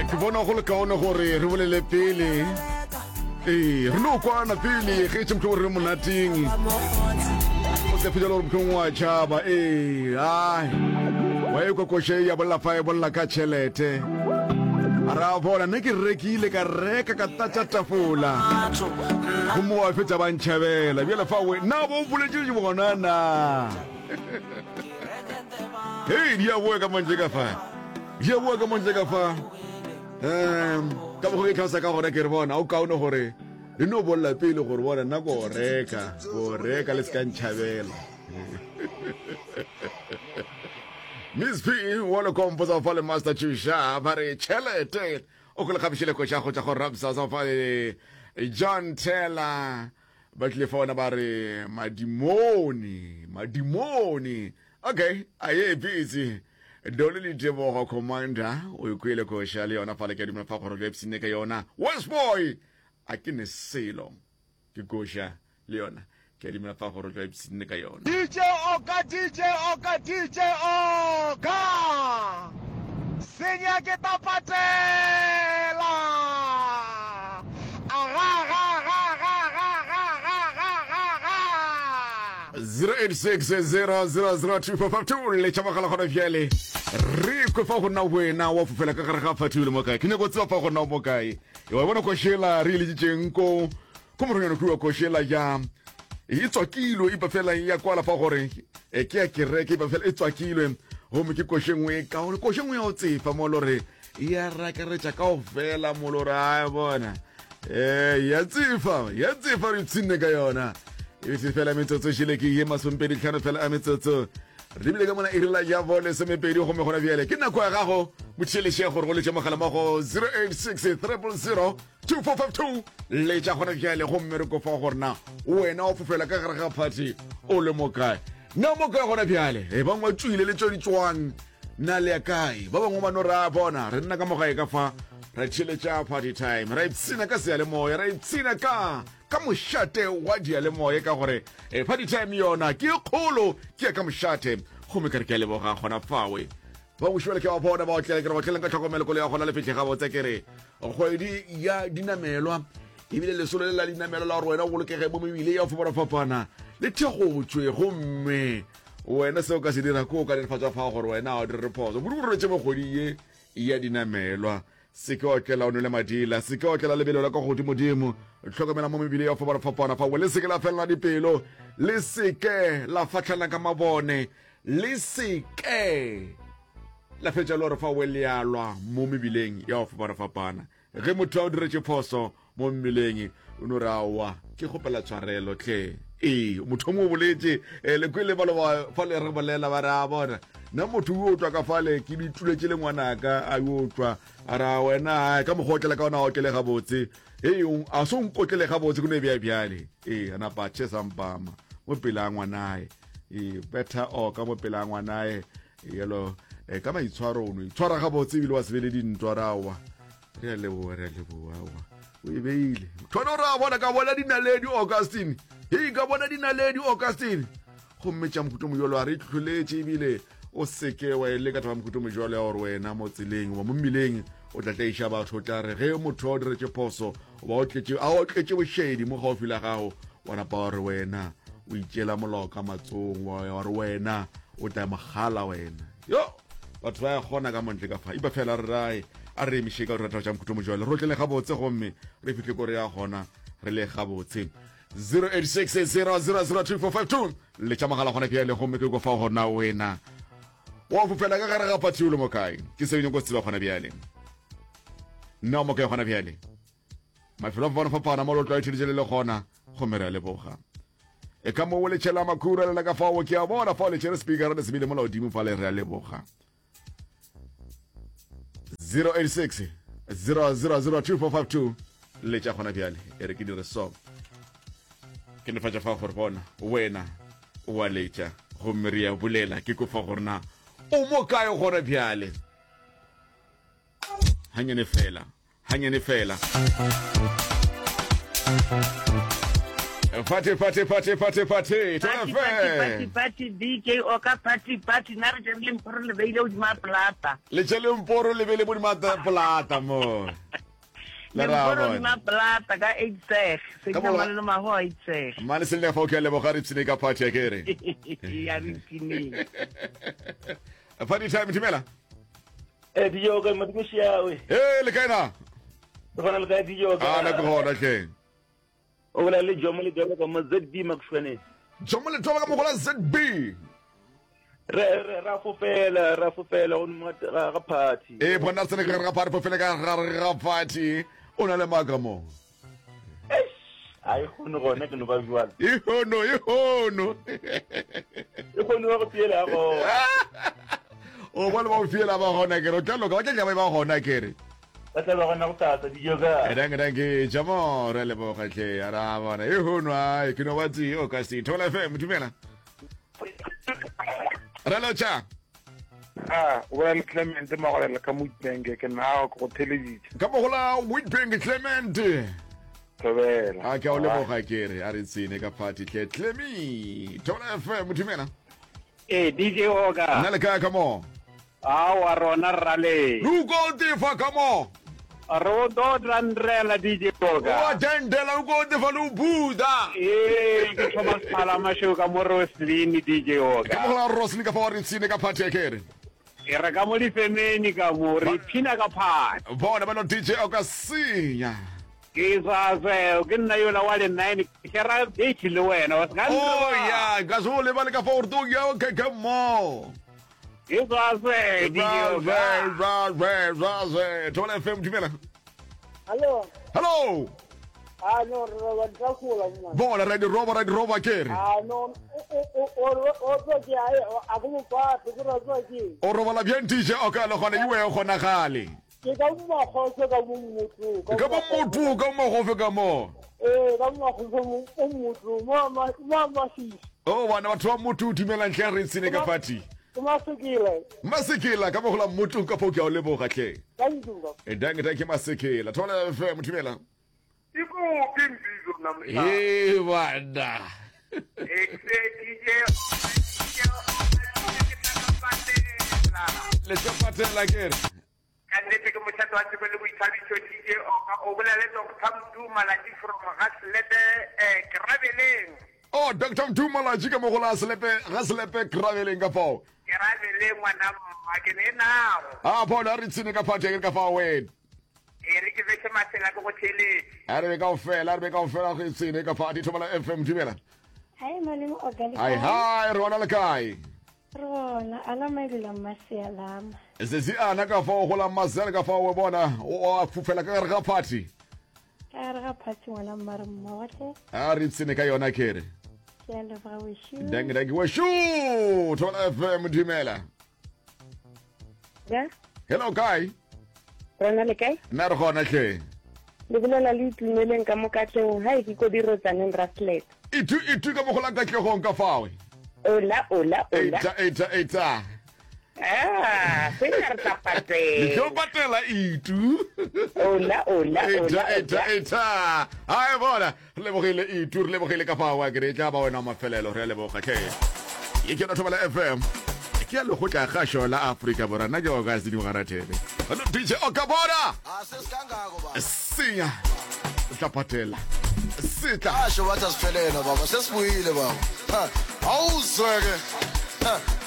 ke bona go le kaone gore re bolele pele re no kwana pele ge tse motho re monating o se fela gore motho wa tshaba ai wa e kokoshe ya bolla fa e bolla ka chelete ara bona ne ke rekile ka reka ka tatsa tafola go mo wa fetsa ba ntšhabela bjela fa we na bo boletse di bona na dia bua ka manje ka fa dia bua ka manje ka fa ka bo ke tlhasa ka gore ke re bona o kaone gore le no bolla pele gore bona nna go reka le ska ntšhabela Miss P wala composer fa le master Chusha bare chelete o go le khabishile ko tsa go tsa go rapsa sa fa John Taylor ba tle fona bare madimoni okay aye busy dole le debo go commander o ikwele ko shale yona fa le ke dimela fa go re psine ka yona West boy a ke ne selo ke gosha le yona ke dimela fa go re psine ka yona DJ Oka senya ke tapatela 086000252 le tšhabagala gona bjale re kwe fa go nna wena wa fofela ka gare ga fatule mo kae ke ne go tseba fa go nna mo kae e wa bona koshela re le ditšeng ko moronyana kuwa koshela ya e tswakilwe e pafela ya kwala fa gore ke ya kereke e pafela e tswakilwe gomme ke koshengwe ka gore koshengwe ya o tsefa mo lore ya rakaretša ka o fela mo lore a bona ya tsefa re tshine ka yona e se fela metsotso shile ke ye masompedi tlhano fela a metsotso re bile ka mona e rela ya vole semepedi go me gona bjale ke nako ya gago motšheleshe gore go letša mogala mago 0860002452 letša gona bjale go mmereko fa gorena wena o fofela ka gare ga party o le mokae na mokae gona bjale e bangwe tswile le tso di tswang na le kae ba bangwe ba no ra bona re nna ka mogae ka fa ra tšheletša party time ra ipsina ka sealemoya ra ipsina ka mošate wa dialemoya ka gore party time yona ke kgolo ke ya ka mošate gomme kare ke a leboga gona fawe ba bošibele ke ba bona ba otleleng ka tlhokomelo ko le ya gona le fitlhe ga botse kere kgwedi ya dinamelwa ebile lesolo le la dinamelwa la gore wena o bolokege mo mebile ya fapana le thegotswe gomme wena seo ka se dira ko o ka netefatsa fa gore wena a dire phoso bodi gore tse mogodi ye ya dinamelwa se ke otlela o nole madila se ke otlela lebelo la ka godimo tlhokomela mo mebile ya fapana fa le se ke la felela dipelo le se ke la fatlhana ka mabone le se ke la fetša le gore fa o le alwa mo mebileng ya fapana ge motho a o diretse phoso mo mebileng o no re awa ke kgopela tshwarelo tle motho mo boletse le kwele ba fa le re bolela ba re a bona na motho o tswa ka fale ke dituletse le ngwanaka a yo tswa ara wena ka mogotlela ka ona o tlele ga botse a so nkotlele ga botse go ne bjale ana pa chesampama mo pela ngwanae better o ka mo pela ngwanae yelo ka maitshwaro o no itshwara ga botse bile wa sebele dintwa rawa re leboa o ibeile thono ra bona ka bona dinaledi Augustine ka bona dinaledi Augustine go mmetša mokuto mojolo a re tlholetse ebile o seke wa ele ka taba mokuto mojolo ya gore wena mo tseleng wa mo mmileng o tlatla batho o tla re ge motho o diretse phoso a o tletse bošedi mo gaufi la gago wa napa wa re wena o itšela molao ka matsong wa re wena o tla mogala wena yo batho ba ya kgona ka montle ka fa ipa fela re rae a re emiše ka rata tša mokuto mojolo re otlele gabotse gomme re fitlhe kore ya gona re le gabotse 0860002452 le tša magala gona pele gomme ke go fa gona wena wa fofela ka gare ga party o le mo kae ke se bine go tseba gona bjale nna mo kae gona bjale mafelo a bona fapana mo lo tla itšheditše le gona gomme re a leboga e ka mo o letšhela makhura le ka fao ke a bona fa o letšhere speakera le sebile mola odimo fa le re a leboga 0860002452 le tša gona bjale e re ke dire so ke nefatša fa gore bona wena o wa letša gomme re ya bolela ke kofa gorena o mo kae gona bjale hanyane fela Party, party, party, party, party. Party, DJ, Oka, party, Narjan Limpor, the video with my plata. Let's tell him for the available mata plata mo. Limpor, my plata, got 8 sex. Come on, my white sex. Manisil ne fokel le bokharit sinika party kere. Yarikini. A party time timela. DJ Oka Matkushia. Hey, le kaina. Ronald DJ Oka. Ah, na ko na ke. Ola le jomali dola ko mazdi makshwane. Jomali dola ko mola ZB. Rafufela on mat party. Eh, bona tsene ka party po fela ka party. Ona le magamo. Ai khono gona ke no ba jwala. Ihono. Khono go piela go. O bona ba fiela ba gona ke ro tlalo ka tla ba gona ke re. Batla ba gona go tata dijo ka. Danke jamo re le bo khatle ara bona ihono ai ke no batsi o ka si thola FM dumela. Ralo cha. Well, Clement, Morel, Kamuteng, can now go television. Kamola Whitbank Clement. Well, A ka o le bo ga kere a re tsene ka party ke Clemi. Thola FM dumela. DJ Oga. Na le ka mo. Awa rona rale. Lu go te fa mo. Rodo Randrella DJ Oga. O tendela go te fa lu buda. Ke Thomas Palama shoka mo Roslini DJ Oga. Kamola Roslini ka fa re tsene ka party kere. Era ka mo di femeni ka mo re phina ka party. Bona ba no DJ o ka sinya. Ke sa ke nna yo la wale 9 ke ra e tshile wena wa ska. Oh yeah, gazole ba le ka fa orto ya o ke mo. Ke sa DJ Raze. Thola FM dumela. Hello. No, Dracula. Bona radio roba kere. No, O roba la bien DJ o ka lo gona iwe o gona gale. ke ka mo khotse ka mo motho Ka ba motho ka mo go fe ka mo. ka mo khotse mo motho mama si O bana batho ba motho dumela ntle re tsene ka party. Masekela ka mo go la motho ka po ke o le bo gatle. E danke masekela. Thola FM dumela. Iko imbizo namhla. Eh bana. Let's go patela kere. Kanete ke mothato wa tsebele boithabiso DJ o bolele Dr. Mtumalaji from Gaslebe Kraveleng. Oh, Dr. Mtumalaji ka mo go la slepe Kraveleng ka fao. Kraveleng wana makene nao. Ah, bona re tsene ka party ka fao we. Ere ke vetse masela go tshele. A re ka ofela go tsene ka party Thola FM dumela. Hi, malimo organic. Hi, rona le kai. Rona ala maila masialama. Sesi ana ka fao go la mazela ka fao we bona o fufela ka ga party. Ka re ga party wala marmote. A re tsene ka yona kere. Ke le ba wishu. Danke we shu Thola FM dumela. Ya? Hello kai. Rona le kai? Na re gona tle. Le bolela le itumeleng ka mokatleng ha ke go diro tsaneng Raslet. Itu ka mo go la ka tlhogong ka fao. Ola. Eta. Fina tapate. Yo patela itu. Ola. Eta. Ai bona, le bogile itu, le bogile ka fao wa ke tla ba wena mafelelo re le boga ke. Ye ke no Thola FM. Ke a le go tla ga shola Africa bora na ke o ga se di ngara tele. Ano DJ Okabora. Asesingangako baba. Sinya. Tla patela. Sita. Asho wathi asiphelele baba sesibuyile baba. Awuzweke.